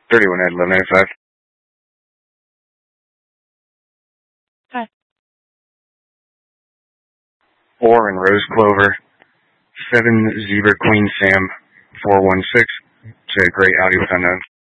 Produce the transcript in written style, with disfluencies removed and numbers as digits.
31 Ed 1195. Hi. Or in Rose Clover, 7 Zebra Queen Sam 416. It's a gray Audi with unknown.